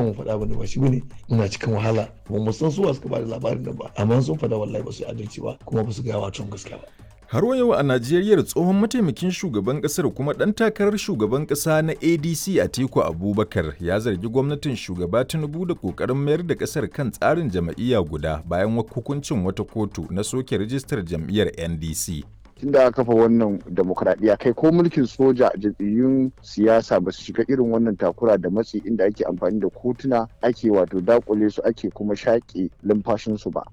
mu faɗa bane ba shi bane muna cikin wahala ba mu san suwa suka ba da labarin nan ba amma sun faɗa wallahi ba su yi adalci ba kuma ba su gaya wa Trump gaskiya ba. Har wa yau a Najeriya tsohon mataimakin shugaban kasar kuma ɗan takarar shugaban ƙasa na ADC Atiku Abubakar ya zargi gwamnatin shugaba Tinubu da ƙoƙarin mayar da ƙasar kan tsarin jam'iyya guda bayan hukuncin wata kotu na soke rijistar jam'iyyar NDC. Tun da aka kafa wannan demokradiyya kai ko mulkin soja jam'iyyun siyasa ba su shiga irin wannan takura da matsi inda ake amfani da kotuna ake wato dakule su ake kuma shaƙe lumfashinsu ba.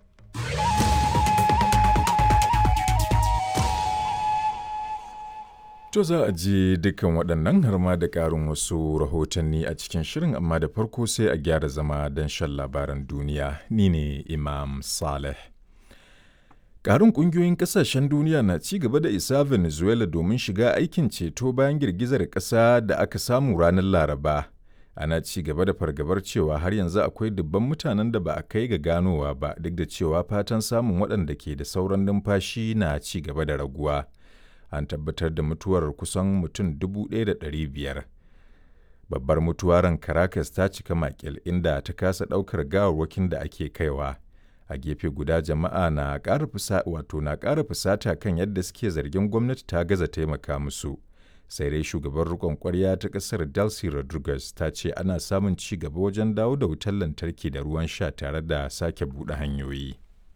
To za a ji dukkan waɗannan har ma da ƙarin wasu rahotanni a cikin shirin amma da farko sai a gyara zama don shan labaran duniya. Ni ne Imam Saleh. Ƙarin ƙungiyoyin ƙasashen duniya na ci gaba da isa Venezuela domin shiga aikin ceto bayan girgizar ƙasa da aka samu ranar Laraba. Ana ci gaba da fargabar cewa har yanzu akwai dubban mutanen da ba a kai ga ganowa ba duk da cewa fatan samun waɗanda ke da sauran numfashi na ci gaba da raguwa. An tabbatar da mutuwar kusan mutum 1,500. Babbar mutuwaran Caracas ta cika makil inda ta kasa ɗaukar gawarwakin da ake kaiwa. A gefe guda jama'a na ƙara fusata kan yadda suke zargin gwamnati ta gaza taimaka musu. Sai dai shugaban riƙon ƙwarya ta ƙasar Delcy Rodriguez ta ce ana samun ci gaba wajen dawo da wutar lantarki da ruwan sha tare da sake buɗe hanyoyi.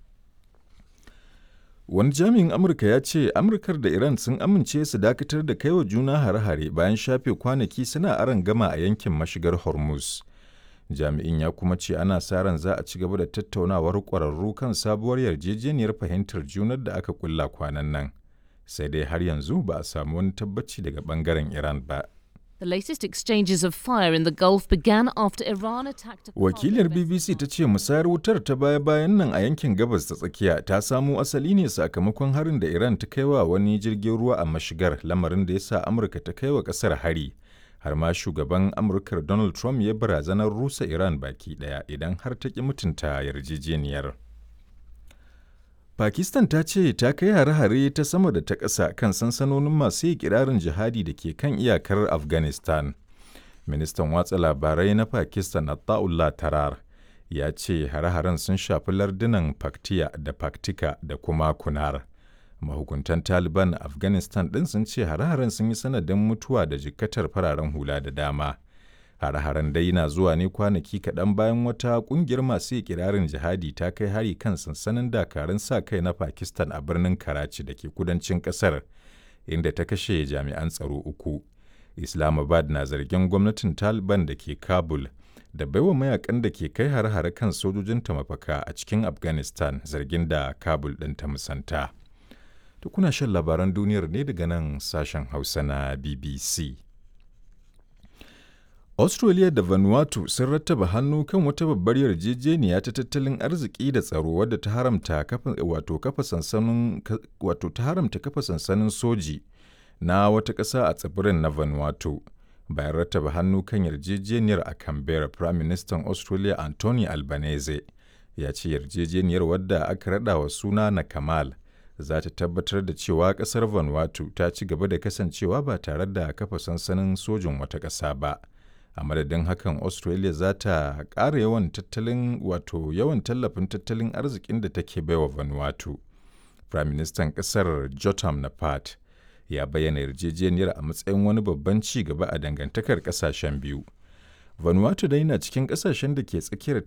Wani jami'in Amurka ya ce Amurkar da Iran sun amince su dakatar da kaiwa juna hare-hare bayan shafe kwanaki suna arangama a yankin mashigar Hormuz. Jami'in ya kuma ce ana sa ran za a ci gaba da tattaunawar ƙwararru kan sabuwar yarjejeniyar fahimtar junar da aka kulla kwanan nan. Sai dai har yanzu ba a samu wani tabbaci daga ɓangaren Iran ba. The latest exchanges of fire in the Gulf began after Iran attacked a Wakilar BBC ta ce musayar wutar ta baya-bayan nan a yankin gabas ta tsakiya ta samo asali ne sakamakon harin da Iran ta kaiwa wani jirgin ruwa a mashigar, lamarin da ya sa Amurka ta kaiwa kasar hari. Har ma shugaban Amurkar Donald Trump ya barazanar rusa Iran baki daya idan har ta ki mutunta yarjejeniyar. Pakistan ta ce ta kai hare-hare ta sama da ta ƙasa kan sansanonin masu ikirarin jihadi da ke kan iyakar Afghanistan. Ministan watsa labarai na Pakistan Attaullah Tarar ya ce hare-haren sun shafi lardunan Paktiya da Paktika da kuma Kunar. Mahukuntan Taliban a Afghanistan ɗin sun ce hare-haren sun yi sanadin mutuwa da jikkatar fararen hula da dama. Hare-haren dai na zuwa ne kwanaki kaɗan bayan wata ƙungiyar masu ikirarin jihadi ta kai hari kan sansanin dakarun sa-kai na Pakistan a birnin Karachi da ke kudancin ƙasar, inda ta kashe jami'an tsaro 3. Islamabad na zargin gwamnatin Taliban da ke Kabul da baiwa mayakan da ke kai hare-hare kan sojojinta mafaka a cikin Afghanistan, zargin da Kabul ɗin ta musanta. Kuna shan labaran duniyar ne daga nan sashen Hausa na BBC. Australia da Vanuatu sun rattaba hannu kan wata babbar yarjejeniya ta tattalin arziki da tsaro wadda ta haramta kafa sansanin soji na wata ƙasa a tsibirin na Vanuatu. Bayan rattaba hannu kan yarjejeniyar a Canberra, Prime Minister Australia Anthony Albanese ya ce yarjejeniyar wadda aka raɗa wa suna na Kamal za ta tabbatar da cewa ƙasar Vanuatu ta ci gaba da kasancewa ba tare da kafa sansanin sojin wata ƙasa ba. A madadin hakan Australia za ta ƙara yawan tallafin tattalin arzikin da take baiwa Vanuatu. Prime Minister ƙasar Jotam Napat ya bayyana yarjejeniyar a matsayin wani babban ci gaba a dangantakar ƙasashen biyu. Vanuatu dai na cikin ƙasashen da ke tsakiyar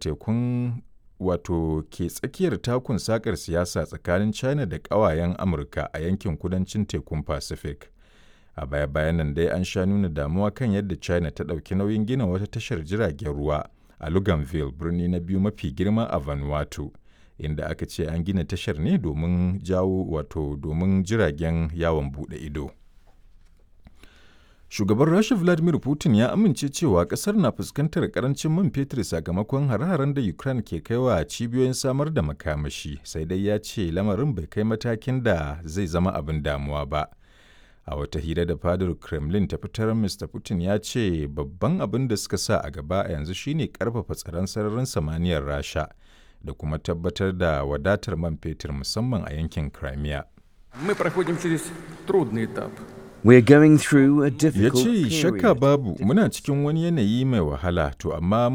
takun sakar siyasa tsakanin China da ƙawayen Amurka a yankin kudancin tekun Pacific. A baya-bayan nan dai an sha nuna damuwa kan yadda China ta ɗauki nauyin gina wata tashar jiragen ruwa a Luganville, birni na biyu mafi girma a Vanuatu, inda aka ce an gina tashar ne domin jiragen yawon buɗe ido. Shugaban Rasha Vladimir Putin ya amince cewa ƙasar na fuskantar ƙarancin man fetur sakamakon hare-haren da Ukraine ke kaiwa cibiyoyin samar da makamashi, sai dai ya ce lamarin bai kai matakin da zai zama abin damuwa ba. A wata hira da fadar Kremlin ta fitar, Mr. Putin ya ce babban abin da suka sa a gaba a yanzu shine karfafa tsaron sararin samaniyar Rasha da kuma tabbatar da wadatar man fetur musamman a yankin Crimea. We're going through a Ya difficult ce shakka period. babu muna cikin wani yanayi mai wahala to amma